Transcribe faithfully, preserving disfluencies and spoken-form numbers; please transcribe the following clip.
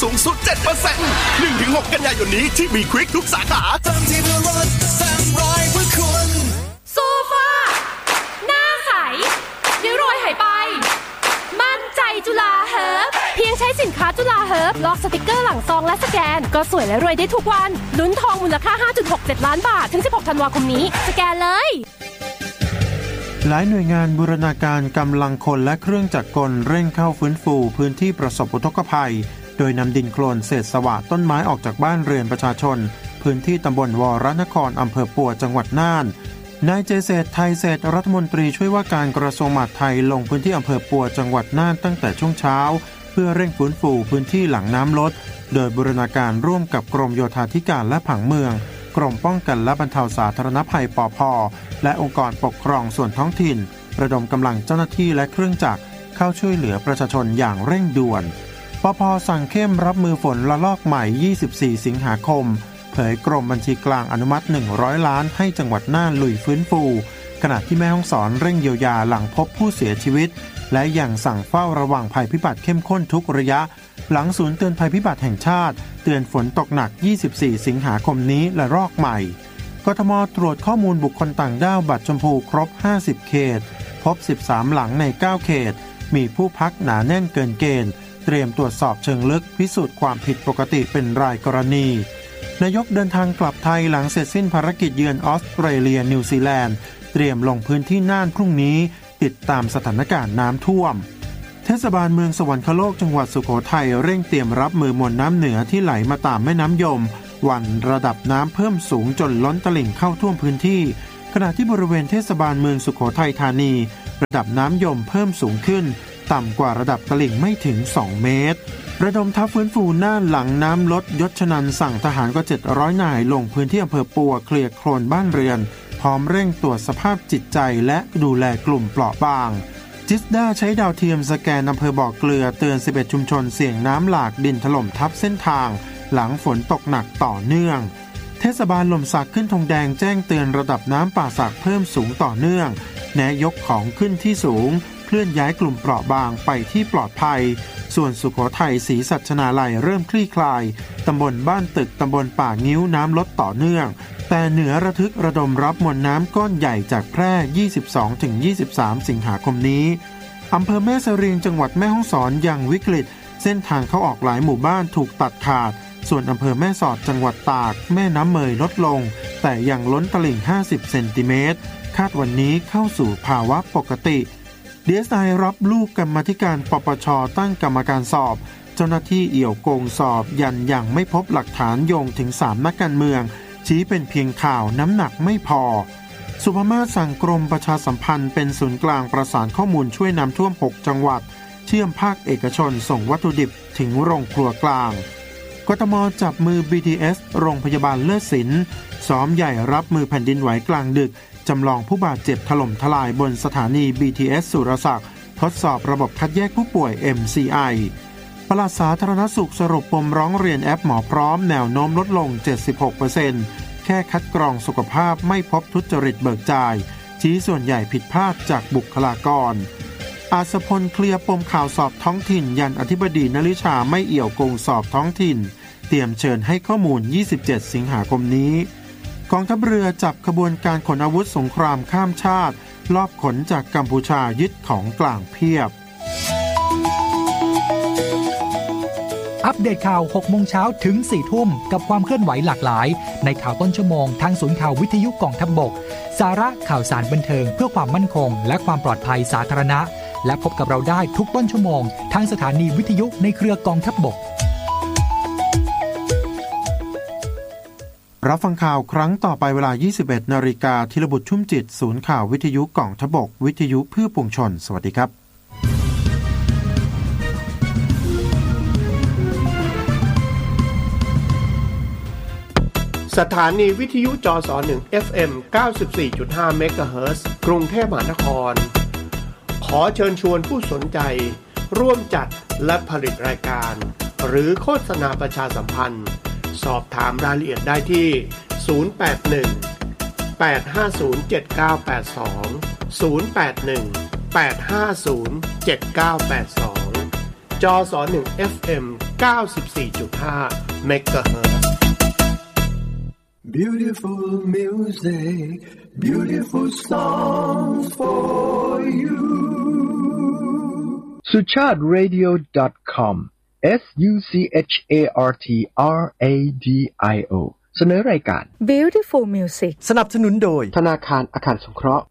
สูงสุด เจ็ดเปอร์เซ็นต์ หนึ่งถึงหก กันยายนนี้ที่มีควิกทุกสาขาเติมที่ลดสามร้อยเพื่อคุณโซฟาหน้าใสริ้วรอยหายไปมั่นใจจุฬาเฮิร์บเพียงใช้สินค้าจุฬาเฮิร์บลอกสติกเกอร์หลังซองและสแกนก็สวยและรวยได้ทุกวันลุ้นทองมูลค่า ห้าจุดหกเจ็ด ล้านบาทถึงสิบหกธันวาคมนี้สแกนเลยหลายหน่วยงานบูรณาการกำลังคนและเครื่องจักรกลเร่งเข้าฟื้นฟูพื้นที่ประสบอุทกภัยโดยนำดินโคลนเศษสวะต้นไม้ออกจากบ้านเรือนประชาชนพื้นที่ตำบลวรนครอำเภอปัวจังหวัดน่านนายเจเศรษฐ์ไทยเศรษฐ์รัฐมนตรีช่วยว่าการกระทรวงมหาดไทยลงพื้นที่อำเภอปัวจังหวัดน่านตั้งแต่ช่วงเช้าเพื่อเร่งฟื้นฟูพื้นที่หลังน้ำลดโดยบูรณาการร่วมกับกรมโยธาธิการและผังเมืองกรมป้องกันและบรรเทาสาธารณภัยปภ.และองค์กรปกครองส่วนท้องถิ่นระดมกำลังเจ้าหน้าที่และเครื่องจักรเข้าช่วยเหลือประชาชนอย่างเร่งด่วนปภ.สั่งเข้มรับมือฝนระลอกใหม่ยี่สิบสี่สิงหาคมเผยกรมบัญชีกลางอนุมัติหนึ่งร้อยล้านให้จังหวัดน่านลุยฟื้นฟูขณะที่แม่ฮ่องสอนเร่งเยียวยาหลังพบผู้เสียชีวิตและยังสั่งเฝ้าระวังภัยพิบัติเข้มข้นทุกระยะหลังศูนย์เตือนภัยพิบัติแห่งชาติเตือนฝนตกหนักยี่สิบสี่สิงหาคมนี้และรอกใหม่กทม.ตรวจข้อมูลบุคคลต่างด้าวบัตรชมพูครบห้าสิบเขตพบสิบสามหลังในเก้าเขตมีผู้พักหนาแน่นเกินเกณฑ์เตรียมตรวจสอบเชิงลึกพิสูจน์ความผิดปกติเป็นรายกรณีนายกเดินทางกลับไทยหลังเสร็จสิ้นภารกิจเยือนออสเตรเลียนิวซีแลนด์เตรียมลงพื้นที่น่านพรุ่งนี้ติดตามสถานการณ์น้ำท่วมเทศบาลเมืองสวรรคโลกจังหวัดสุโขทัยเร่งเตรียมรับมือมวลน้ำเหนือที่ไหลมาตามแม่น้ำยมวันระดับน้ำเพิ่มสูงจนล้นตลิ่งเข้าท่วมพื้นที่ขณะที่บริเวณเทศบาลเมืองสุโขทัยธานีระดับน้ำยมเพิ่มสูงขึ้นต่ำกว่าระดับตลิ่งไม่ถึงสองเมตรระดมทัพฟื้นฟูน่านหลังน้ำลดยศชนันสั่งทหารกว่าเจ็ดร้อยนายลงพื้นที่อำเภอปัวเคลียร์โคลนบ้านเรือนพร้อมเร่งตรวจสภาพจิตใจและดูแลกลุ่มเปราะบางจิสด้าใช้ดาวเทียมสแกนอำเภอบ่อเกลือเตือนสิบเอ็ดชุมชนเสี่ยงน้ำหลากดินถล่มทับเส้นทางหลังฝนตกหนักต่อเนื่องเทศบาลหล่มสักขึ้นธงแดงแจ้งเตือนระดับน้ำป่าสักเพิ่มสูงต่อเนื่องแนะยกของขึ้นที่สูงเคลื่อนย้ายกลุ่มเปราะบางไปที่ปลอดภัยส่วนสุโขทัยศรีสัชนาลัยเริ่มคลี่คลายตำบลบ้านตึกตำบลป่างิ้วน้ำลดต่อเนื่องแต่เหนือระทึกระดมรับมวลน้ำก้อนใหญ่จากแพร่ ยี่สิบสองถึงยี่สิบสาม สิงหาคมนี้อำเภอแม่เสรียงจังหวัดแม่ฮ่องสอนยังวิกฤตเส้นทางเข้าออกหลายหมู่บ้านถูกตัดขาดส่วนอำเภอแม่สอดจังหวัดตากแม่น้ำเมยลดลงแต่ยังล้นตลิ่งห้าสิบเซนติเมตรคาดวันนี้เข้าสู่ภาวะปกติ ดี เอส ไอ รับลูกกรรมาธิการปปช.ตั้งกรรมการสอบเจ้าหน้าที่เอี่ยวโกงสอบยันยังไม่พบหลักฐานโยงถึงสามนักการเมืองชี้เป็นเพียงข่าวน้ำหนักไม่พอสุภมาศสั่งกรมประชาสัมพันธ์เป็นศูนย์กลางประสานข้อมูลช่วยน้ำท่วมหกจังหวัดเชื่อมภาคเอกชนส่งวัตถุดิบถึงโรงครัวกลางกทม.จับมือ บี ที เอส โรงพยาบาลเลิศศิลป์ซ้อมใหญ่รับมือแผ่นดินไหวกลางดึกจำลองผู้บาดเจ็บถล่มทลายบนสถานี บี ที เอส สุรศักดิ์ทดสอบระบบคัดแยกผู้ป่วย เอ็ม ซี ไอ ปลัดสาธารณสุขสรุปปมร้องเรียนแอปหมอพร้อมแนวโน้มลดลง เจ็ดสิบหกเปอร์เซ็นต์ แค่คัดกรองสุขภาพไม่พบทุจริตเบิกจ่ายชี้ส่วนใหญ่ผิดพลาดจากบุคลากรอาสพลเคลียร์ปมข่าวสอบท้องถิ่นยันอธิบดีนฤชาไม่เอี่ยวโกงสอบท้องถิ่นเตรียมเชิญให้ข้อมูลยี่สิบเจ็ดสิงหาคมนี้กองทัพเรือจับขบวนการขนอาวุธสงครามข้ามชาติลอบขนจากกัมพูชายึดของกลางเพียบอัปเดตข่าว หกโมงเช้าถึง สี่ทุ่มกับความเคลื่อนไหวหลากหลายในข่าวต้นชั่วโมงทางศูนย์ข่าววิทยุกองทัพบกสาระข่าวสารบันเทิงเพื่อความมั่นคงและความปลอดภัยสาธารณะและพบกับเราได้ทุกต้นชั่วโมงทางสถานีวิทยุในเครือกองทัพบกรับฟังข่าวครั้งต่อไปเวลา ยี่สิบเอ็ดนาฬิกา ธีรบุตรชุ่มจิตศูนย์ข่าววิทยุกองทัพบกวิทยุเพื่อปวงชนสวัสดีครับสถานีวิทยุจสหนึ่ง เอฟ เอ็ม เก้าสิบสี่จุดห้า เมกะเฮิรตซ์กรุงเทพมหานครขอเชิญชวนผู้สนใจร่วมจัดและผลิตรายการหรือโฆษณาประชาสัมพันธ์สอบถามรายละเอียดได้ที่ศูนย์ แปด หนึ่ง แปด ห้า ศูนย์ เจ็ด เก้า แปด สอง ศูนย์ แปด หนึ่ง แปด ห้า ศูนย์ เจ็ด เก้า แปด สองจสหนึ่ง เอฟ เอ็มเก้าสิบสี่จุดห้า เมกะเฮิรตซ์ Beautiful music, beautiful songs for you. สุชาติ เรดิโอ ดอท คอม S U C H A R T R A D I O เสนอรายการ Beautiful Music สนับสนุนโดยธนาคารอาคารสงเคราะห์